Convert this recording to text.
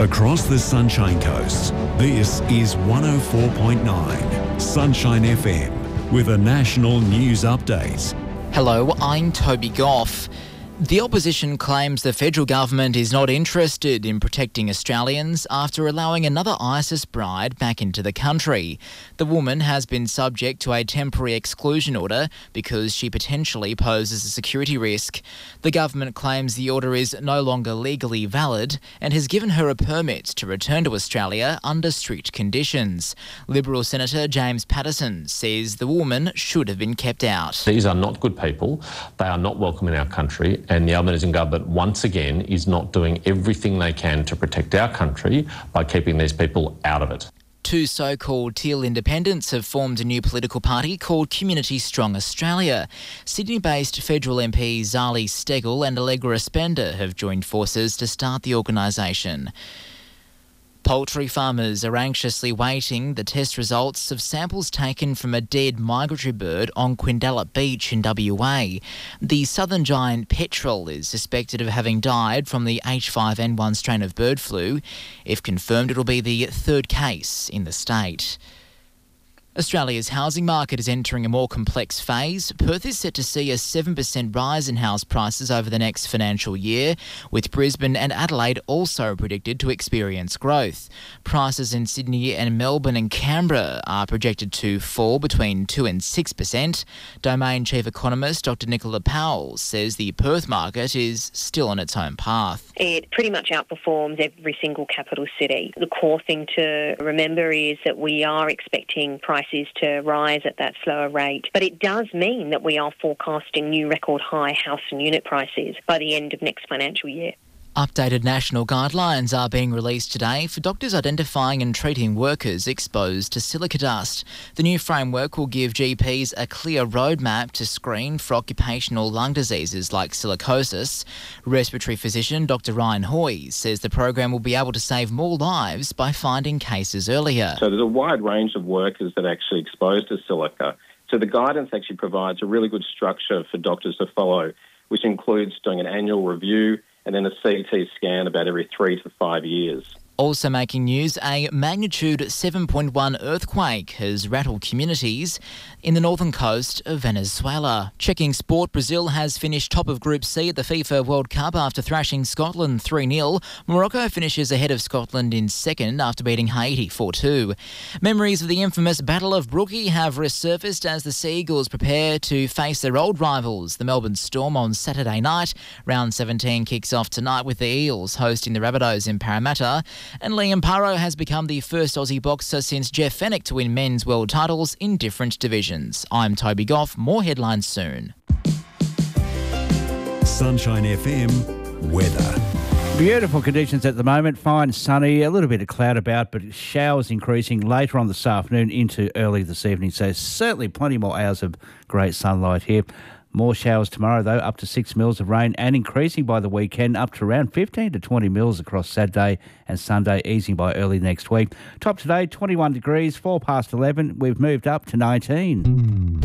Across the Sunshine Coast, this is 104.9 Sunshine FM with a national news update. Hello, I'm Toby Goff. The opposition claims the federal government is not interested in protecting Australians after allowing another ISIS bride back into the country. The woman has been subject to a temporary exclusion order because she potentially poses a security risk. The government claims the order is no longer legally valid and has given her a permit to return to Australia under strict conditions. Liberal Senator James Paterson says the woman should have been kept out. These are not good people. They are not welcome in our country. And the Albanese government, once again, is not doing everything they can to protect our country by keeping these people out of it. Two so-called teal independents have formed a new political party called Community Strong Australia. Sydney-based federal MP Zali Steggall and Allegra Spender have joined forces to start the organisation. Poultry farmers are anxiously waiting the test results of samples taken from a dead migratory bird on Quindalla Beach in WA. The southern giant petrel is suspected of having died from the H5N1 strain of bird flu. If confirmed, it'll be the third case in the state. Australia's housing market is entering a more complex phase. Perth is set to see a 7% rise in house prices over the next financial year, with Brisbane and Adelaide also predicted to experience growth. Prices in Sydney and Melbourne and Canberra are projected to fall between 2 and 6%. Domain Chief Economist Dr Nicola Powell says the Perth market is still on its own path. It pretty much outperforms every single capital city. The core thing to remember is that we are expecting prices to rise at that slower rate. But it does mean that we are forecasting new record high house and unit prices by the end of next financial year. Updated national guidelines are being released today for doctors identifying and treating workers exposed to silica dust. The new framework will give GPs a clear roadmap to screen for occupational lung diseases like silicosis. Respiratory physician Dr Ryan Hoy says the program will be able to save more lives by finding cases earlier. So there's a wide range of workers that are actually exposed to silica. So the guidance actually provides a really good structure for doctors to follow, which includes doing an annual review and then a CT scan about every 3 to 5 years. Also making news, a magnitude 7.1 earthquake has rattled communities in the northern coast of Venezuela. Checking sport, Brazil has finished top of Group C at the FIFA World Cup after thrashing Scotland 3-0. Morocco finishes ahead of Scotland in second after beating Haiti 4-2. Memories of the infamous Battle of Brookie have resurfaced as the Sea Eagles prepare to face their old rivals, the Melbourne Storm, on Saturday night. Round 17 kicks off tonight with the Eels hosting the Rabbitohs in Parramatta. And Liam Paro has become the first Aussie boxer since Jeff Fenech to win men's world titles in different divisions. I'm Toby Goff. More headlines soon. Sunshine FM weather. Beautiful conditions at the moment. Fine, sunny, a little bit of cloud about, but showers increasing later on this afternoon into early this evening. So certainly plenty more hours of great sunlight here. More showers tomorrow, though, up to 6 mils of rain and increasing by the weekend up to around 15 to 20 mils across Saturday and Sunday, easing by early next week. Top today, 21 degrees, 4 past 11. We've moved up to 19.